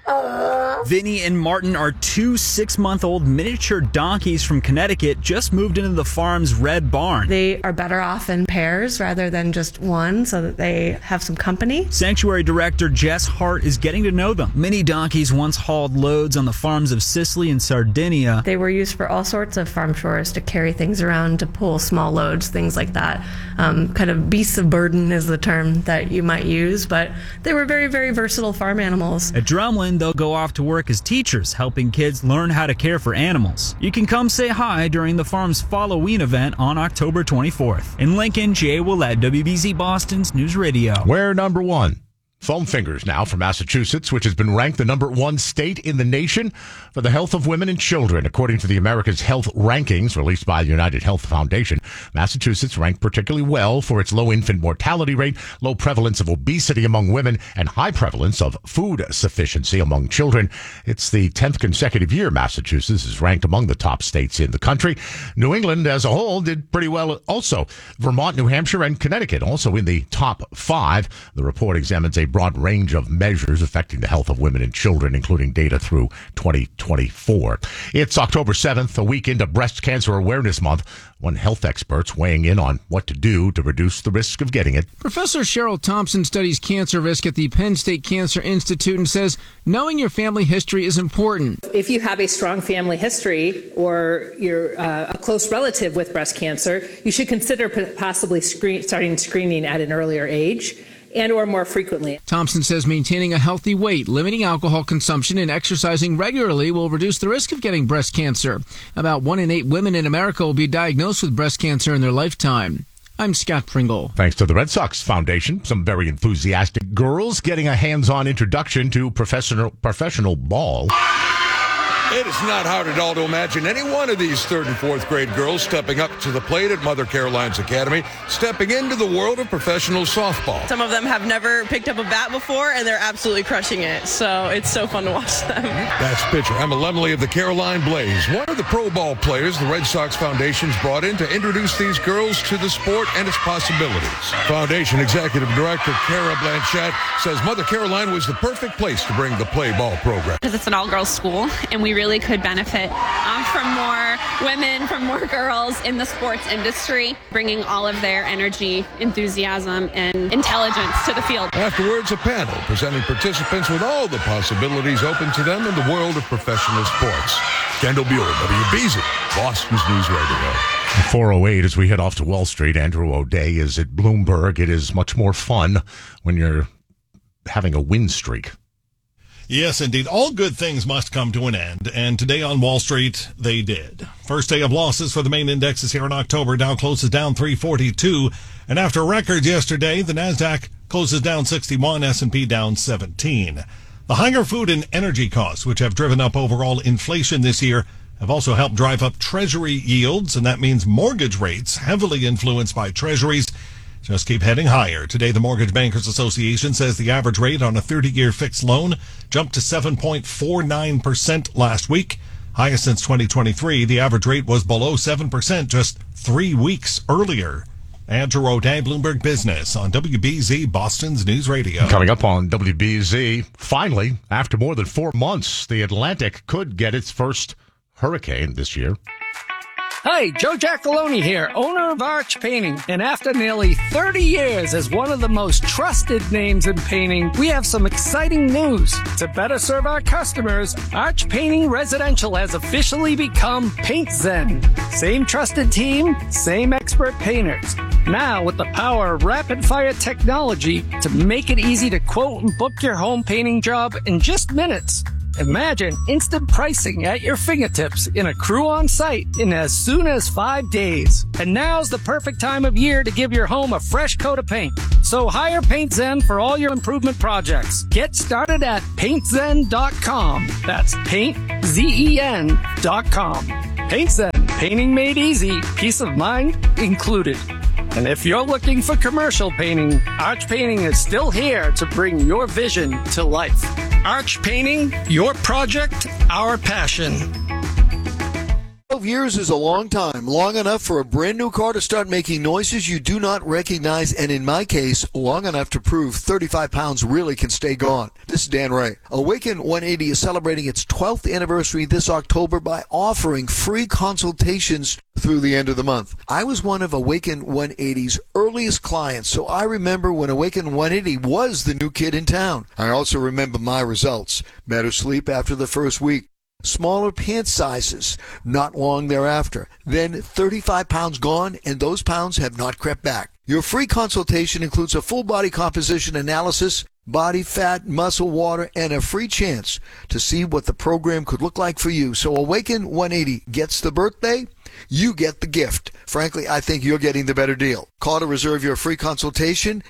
S11: Vinny and Martin are 2 6-month-old miniature donkeys from Connecticut, just moved into the farm's red barn.
S12: They are better off in pairs rather than just one, so that they have some company.
S11: Sanctuary director Jess Hart is getting to know them. Mini donkeys once hauled loads on the farms of Sicily and Sardinia.
S12: They were used for all sorts of farm chores, to carry things around, to pull small loads, things like that. Kind of beasts of burden is the term that you might use, but they were very, very versatile farm animals.
S11: At Drumlin, they'll go off to work as teachers, helping kids learn how to care for animals. You can come say hi during the farm's Halloween event on October 24th. In Lincoln, Jay Willett, WBZ Boston's News Radio.
S2: We're number 1. Foam Fingers now from Massachusetts, which has been ranked the number 1 state in the nation for the health of women and children. According to the America's Health Rankings released by the United Health Foundation, Massachusetts ranked particularly well for its low infant mortality rate, low prevalence of obesity among women, and high prevalence of food sufficiency among children. It's the 10th consecutive year Massachusetts is ranked among the top states in the country. New England as a whole did pretty well also. Vermont, New Hampshire, and Connecticut also in the top 5. The report examines a broad range of measures affecting the health of women and children, including data through 2024. It's October 7th, a week into Breast Cancer Awareness Month, when health experts weighing in on what to do to reduce the risk of getting it.
S14: Professor Cheryl Thompson studies cancer risk at the Penn State Cancer Institute and says knowing your family history is important.
S15: If you have a strong family history or you're a close relative with breast cancer, you should consider possibly starting screening at an earlier age and or more frequently.
S14: Thompson says maintaining a healthy weight, limiting alcohol consumption, and exercising regularly will reduce the risk of getting breast cancer. About 1 in 8 women in America will be diagnosed with breast cancer in their lifetime. I'm Scott Pringle.
S2: Thanks to the Red Sox Foundation, some very enthusiastic girls getting a hands-on introduction to professional ball.
S16: It is not hard at all to imagine any one of these 3rd and 4th grade girls stepping up to the plate at Mother Caroline's Academy, stepping into the world of professional softball.
S18: Some of them have never picked up a bat before, and they're absolutely crushing it. So it's so fun to watch them.
S16: That's pitcher Emma Lemley of the Caroline Blaze, one of the pro ball players the Red Sox Foundation's brought in to introduce these girls to the sport and its possibilities. Foundation Executive Director Kara Blanchett says Mother Caroline was the perfect place to bring the play ball program.
S19: Because it's an all-girls school, and we really could benefit from more women, from more girls in the sports industry, bringing all of their energy, enthusiasm, and intelligence to the field.
S16: Afterwards, a panel presenting participants with all the possibilities open to them in the world of professional sports. Kendall Buell, WBZ, Boston's News Radio.
S2: 4:08 as we head off to Wall Street. Andrew O'Day is at Bloomberg. It is much more fun when you're having a win streak.
S20: Yes, indeed. All good things must come to an end, and today on Wall Street, they did. First day of losses for the main indexes here in October. Dow closes down 342, and after records yesterday, the Nasdaq closes down 61, S&P down 17. The higher food and energy costs, which have driven up overall inflation this year, have also helped drive up Treasury yields, and that means mortgage rates, heavily influenced by Treasuries, just keep heading higher. Today, the Mortgage Bankers Association says the average rate on a 30-year fixed loan jumped to 7.49% last week. Highest since 2023. The average rate was below 7% just 3 weeks earlier. Andrew O'Day, Bloomberg Business on WBZ, Boston's News Radio.
S2: Coming up on WBZ, finally, after more than 4 months, the Atlantic could get its first hurricane this year.
S3: Hi, Joe Giacalone here, owner of Arch Painting. And after nearly 30 years as one of the most trusted names in painting, we have some exciting news. To better serve our customers, Arch Painting Residential has officially become Paint Zen. Same trusted team, same expert painters. Now with the power of rapid-fire technology to make it easy to quote and book your home painting job in just minutes. Imagine instant pricing at your fingertips in a crew on site in as soon as 5 days. And now's the perfect time of year to give your home a fresh coat of paint. So hire Paint Zen for all your improvement projects. Get started at paintzen.com. That's paintzen.com. Paint Zen, painting made easy, peace of mind included. And if you're looking for commercial painting, Arch Painting is still here to bring your vision to life. Arch Painting, your project, our passion.
S4: 12 years is a long time, long enough for a brand new car to start making noises you do not recognize, and in my case, long enough to prove 35 pounds really can stay gone. This is Dan Ray. Awaken 180 is celebrating its 12th anniversary this October by offering free consultations through the end of the month. I was one of Awaken 180's earliest clients, so I remember when Awaken 180 was the new kid in town. I also remember my results. Better sleep after the first week. Smaller pant sizes not long thereafter. Then 35 pounds gone, and those pounds have not crept back. Your free consultation includes a full body composition analysis, body fat, muscle, water, and a free chance to see what the program could look like for you. So Awaken 180 gets the birthday, you get the gift. Frankly, I think you're getting the better deal. Call to reserve your free consultation,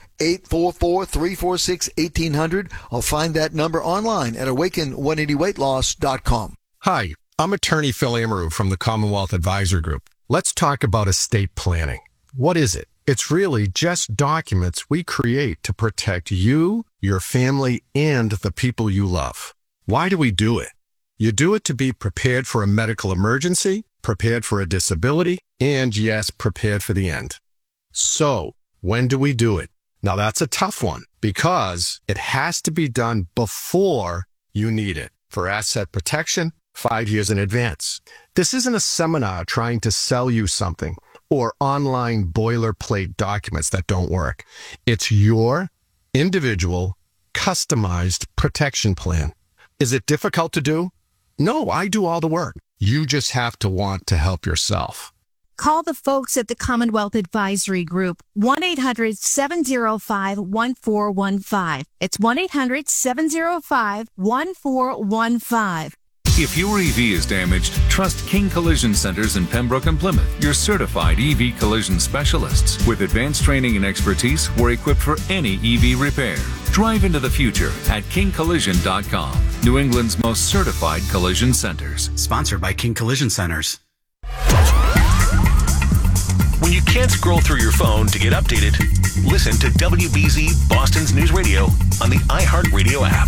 S4: 844-346-1800. Or find that number online at awaken180weightloss.com.
S5: Hi, I'm attorney Phil Amaru from the Commonwealth Advisor Group. Let's talk about estate planning. What is it? It's really just documents we create to protect you, your family, and the people you love. Why do we do it? You do it to be prepared for a medical emergency, prepared for a disability, and yes, prepared for the end. So, when do we do it? Now that's a tough one because it has to be done before you need it for asset protection 5 years in advance. This isn't a seminar trying to sell you something or online boilerplate documents that don't work. It's your individual, customized protection plan. Is it difficult to do? No, I do all the work. You just have to want to help yourself.
S7: Call the folks at the Commonwealth Advisory Group, 1-800-705-1415. It's 1-800-705-1415.
S21: If your EV is damaged, trust King Collision Centers in Pembroke and Plymouth, your certified EV collision specialists. With advanced training and expertise, we're equipped for any EV repair. Drive into the future at kingcollision.com, New England's most certified collision centers.
S22: Sponsored by King Collision Centers.
S13: When you can't scroll through your phone to get updated, listen to WBZ Boston's News Radio on the iHeartRadio app.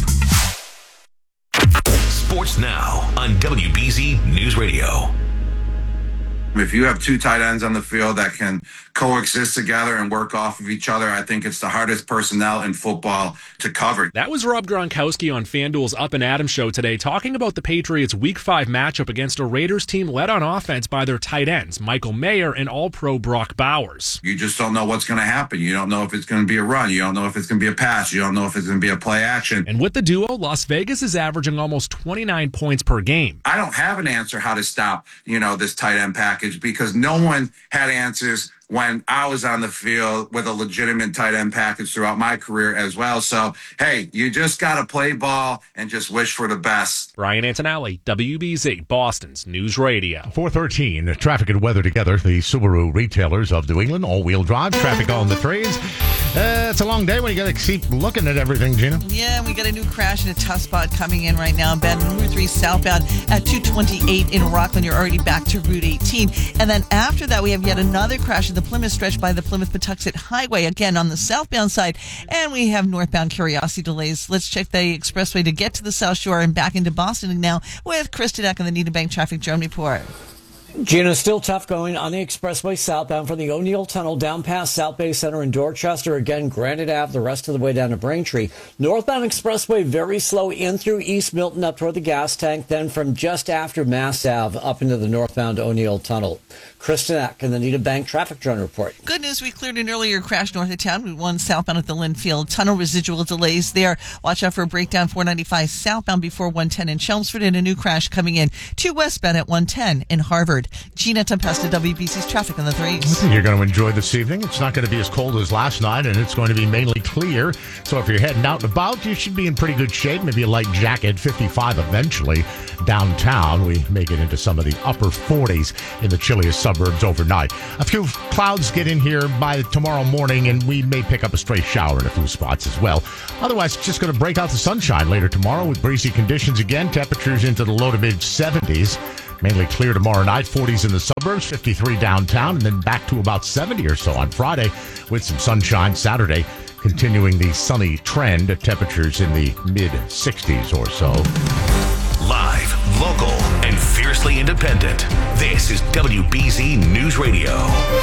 S13: Sports Now on WBZ News Radio.
S23: If you have two tight ends on the field that can coexist together and work off of each other, I think it's the hardest personnel in football to cover.
S24: That was Rob Gronkowski on FanDuel's Up and Adams show today, talking about the Patriots' Week 5 matchup against a Raiders team led on offense by their tight ends, Michael Mayer and All-Pro Brock Bowers.
S23: You just don't know what's going to happen. You don't know if it's going to be a run. You don't know if it's going to be a pass. You don't know if it's going to be a play action.
S24: And with the duo, Las Vegas is averaging almost 29 points per game.
S23: I don't have an answer how to stop, this tight end package, because no one had answers when I was on the field with a legitimate tight end package throughout my career as well. So, hey, you just got to play ball and just wish for the best.
S24: Brian Antonelli, WBZ, Boston's News Radio.
S2: 413, traffic and weather together. The Subaru retailers of New England, all-wheel drive, traffic on the trades. It's a long day when you got to keep looking at everything, Gina.
S17: Yeah, we got a new crash and a tough spot coming in right now. Ben, Route 3 southbound at 228 in Rockland. You're already back to Route 18. And then after that, we have yet another crash at the Plymouth stretch by the Plymouth-Patuxent Highway, again on the southbound side. And we have northbound Curiosity delays. Let's check the expressway to get to the South Shore and back into Boston now with Chris Tedek on the Needham Bank Traffic Drone Report.
S9: Gina, still tough going on the expressway southbound from the O'Neill Tunnel down past South Bay Center in Dorchester. Again, Granite Ave, the rest of the way down to Braintree. Northbound expressway very slow in through East Milton up toward the gas tank. Then from just after Mass Ave up into the northbound O'Neill Tunnel. Kristen Eck and the Anita Bank Traffic Drone Report.
S17: Good news, we cleared an earlier crash north of town. We won southbound at the Linfield Tunnel. Residual delays there. Watch out for a breakdown 495 southbound before 110 in Chelmsford, and a new crash coming in to westbound at 110 in Harvard. Gina Tempesta, WBC's traffic on the 3s.
S2: I think you're going to enjoy this evening. It's not going to be as cold as last night, and it's going to be mainly clear. So if you're heading out and about, you should be in pretty good shape. Maybe a light jacket, 55 eventually. Downtown, we may get into some of the upper 40s in the chilliest suburbs overnight. A few clouds get in here by tomorrow morning, and we may pick up a stray shower in a few spots as well. Otherwise, it's just going to break out the sunshine later tomorrow with breezy conditions again. Temperatures into the low to mid 70s. Mainly clear tomorrow night, 40s in the suburbs, 53 downtown, and then back to about 70 or so on Friday with some sunshine. Saturday, continuing the sunny trend, temperatures in the mid 60s or so.
S13: Live, local, and fiercely independent. This is WBZ News Radio.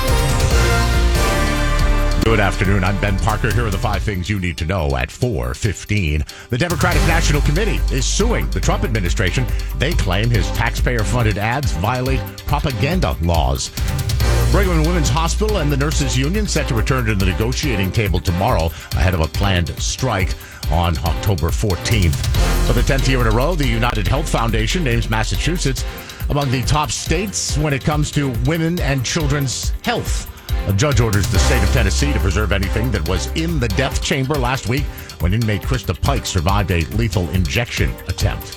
S2: Good afternoon. I'm Ben Parker. Here are the 5 things you need to know at 4:15. The Democratic National Committee is suing the Trump administration. They claim his taxpayer-funded ads violate propaganda laws. Brigham and Women's Hospital and the Nurses Union set to return to the negotiating table tomorrow ahead of a planned strike on October 14th. For the 10th year in a row, the United Health Foundation names Massachusetts among the top states when it comes to women and children's health. A judge orders the state of Tennessee to preserve anything that was in the death chamber last week when inmate Krista Pike survived a lethal injection attempt.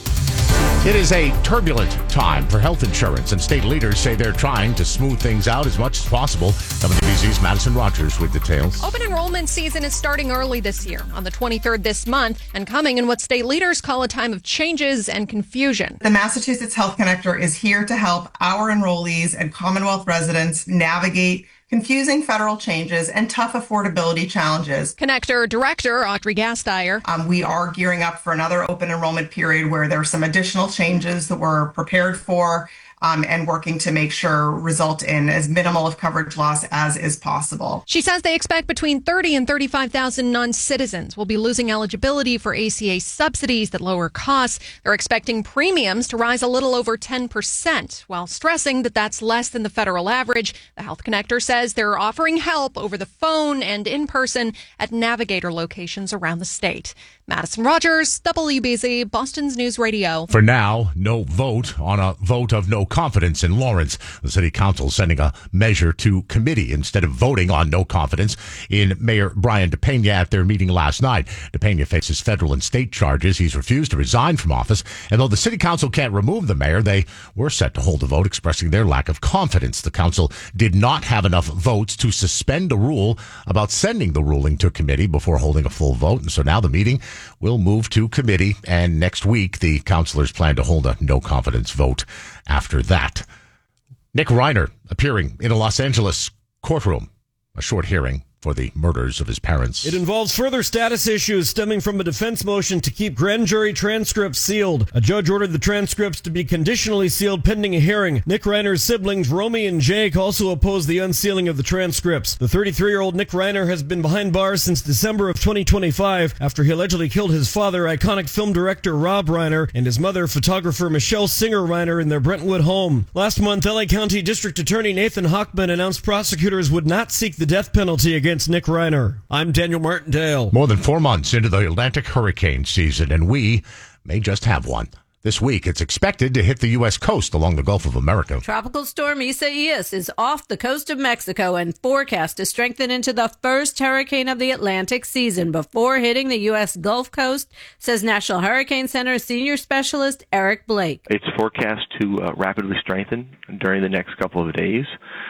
S2: It is a turbulent time for health insurance, and state leaders say they're trying to smooth things out as much as possible. WBZ's Madison Rogers with details.
S1: Open enrollment season is starting early this year, on the 23rd this month, and coming in what state leaders call a time of changes and confusion.
S6: The Massachusetts Health Connector is here to help our enrollees and Commonwealth residents navigate confusing federal changes and tough affordability challenges.
S1: Connector Director Audrey Gasteyer.
S6: We are gearing up for another open enrollment period where there are some additional changes that we're prepared for and working to make sure result in as minimal of coverage loss as is possible.
S1: She says they expect between 30 and 35,000 non-citizens will be losing eligibility for ACA subsidies that lower costs. They're expecting premiums to rise a little over 10%, while stressing that that's less than the federal average. The Health Connector says they're offering help over the phone and in person at Navigator locations around the state. Madison Rogers, WBZ, Boston's News Radio.
S2: For now, no vote on a vote of no confidence in Lawrence. The city council sending a measure to committee instead of voting on no confidence in Mayor Brian DePena at their meeting last night. DePena faces federal and state charges. He's refused to resign from office. And though the city council can't remove the mayor, they were set to hold a vote expressing their lack of confidence. The council did not have enough votes to suspend a rule about sending the ruling to committee before holding a full vote. And so now the meeting will move to committee, and next week the councilors plan to hold a no confidence vote after that. Nick Reiner appearing in a Los Angeles courtroom, a short hearing for the murders of his parents.
S8: It involves further status issues stemming from a defense motion to keep grand jury transcripts sealed. A judge ordered the transcripts to be conditionally sealed pending a hearing. Nick Reiner's siblings, Romy and Jake, also opposed the unsealing of the transcripts. The 33-year-old Nick Reiner has been behind bars since December of 2025 after he allegedly killed his father, iconic film director Rob Reiner, and his mother, photographer Michelle Singer Reiner, in their Brentwood home. Last month, LA County District Attorney Nathan Hochman announced prosecutors would not seek the death penalty against Nick Reiner. I'm Daniel Martindale.
S2: More than 4 months into the Atlantic hurricane season, and we may just have one. This week, it's expected to hit the U.S. coast along the Gulf of America.
S10: Tropical storm Isaias is off the coast of Mexico and forecast to strengthen into the first hurricane of the Atlantic season before hitting the U.S. Gulf Coast, says National Hurricane Center senior specialist Eric Blake.
S25: It's forecast to rapidly strengthen during the next couple of days.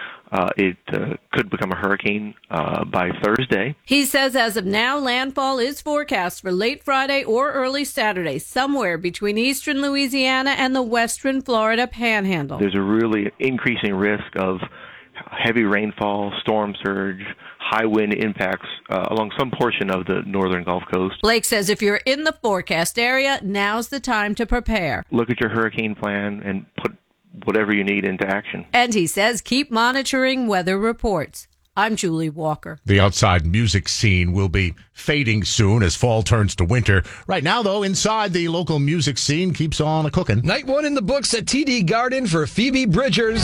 S25: It could become a hurricane by Thursday.
S10: He says as of now, landfall is forecast for late Friday or early Saturday, somewhere between eastern Louisiana and the western Florida panhandle.
S25: There's a really increasing risk of heavy rainfall, storm surge, high wind impacts along some portion of the northern Gulf Coast.
S10: Blake says if you're in the forecast area, now's the time to prepare.
S25: Look at your hurricane plan and put whatever you need into action.
S10: And he says keep monitoring weather reports. I'm Julie Walker.
S2: The outside music scene will be fading soon as fall turns to winter. Right now, though, inside the local music scene keeps on a-cooking.
S11: Night one in the books at TD Garden for Phoebe Bridgers.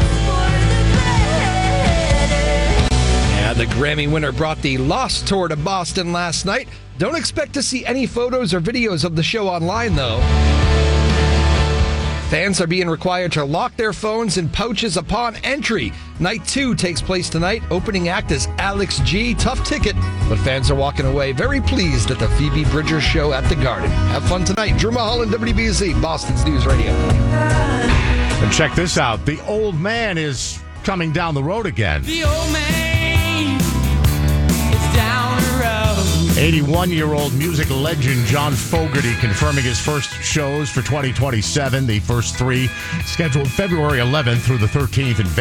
S11: Yeah, the Grammy winner brought the Lost Tour to Boston last night. Don't expect to see any photos or videos of the show online, though. Fans are being required to lock their phones in pouches upon entry. Night 2 takes place tonight. Opening act is Alex G. Tough ticket, but fans are walking away very pleased at the Phoebe Bridgers show at the Garden. Have fun tonight. Drew Mulholland, WBZ, Boston's News Radio.
S2: And check this out. The old man is coming down the road again.
S12: The old man is down the road.
S2: 81-year-old music legend John Fogerty confirming his first shows for 2027. The first 3 scheduled February 11th through the 13th in Vegas.